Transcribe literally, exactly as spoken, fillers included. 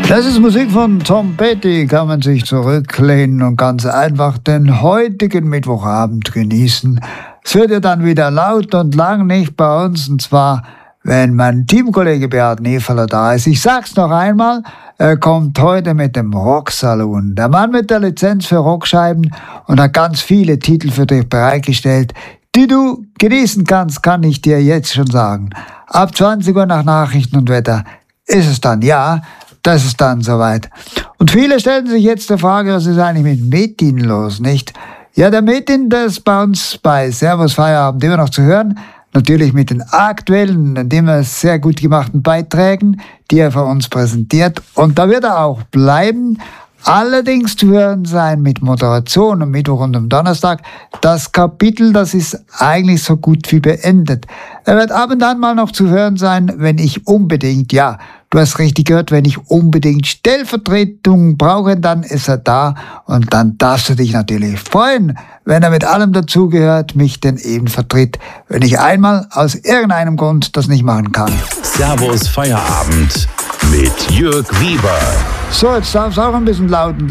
Das ist Musik von Tom Petty, kann man sich zurücklehnen und ganz einfach den heutigen Mittwochabend genießen. Es wird ja dann wieder laut und lang, nicht bei uns, und zwar, wenn mein Teamkollege Beat Neferler da ist. Ich sag's noch einmal, er kommt heute mit dem Rocksaloon. Der Mann mit der Lizenz für Rockscheiben und hat ganz viele Titel für dich bereitgestellt, die du genießen kannst, kann ich dir jetzt schon sagen. Ab zwanzig Uhr nach Nachrichten und Wetter ist es dann, ja, das ist dann soweit. Und viele stellen sich jetzt die Frage, was ist eigentlich mit Metin los, nicht? Ja, der Metin, der ist bei uns bei Servus Feierabend immer noch zu hören. Natürlich mit den aktuellen und immer sehr gut gemachten Beiträgen, die er für uns präsentiert. Und da wird er auch bleiben. Allerdings zu hören sein mit Moderation am Mittwoch und am Donnerstag. Das Kapitel, das ist eigentlich so gut wie beendet. Er wird ab und an mal noch zu hören sein, wenn ich unbedingt, ja, du hast richtig gehört, wenn ich unbedingt Stellvertretung brauche, dann ist er da. Und dann darfst du dich natürlich freuen, wenn er mit allem dazugehört, mich denn eben vertritt, wenn ich einmal aus irgendeinem Grund das nicht machen kann. Servus Feierabend mit Jörg Wieber. So, jetzt darf es auch ein bisschen laut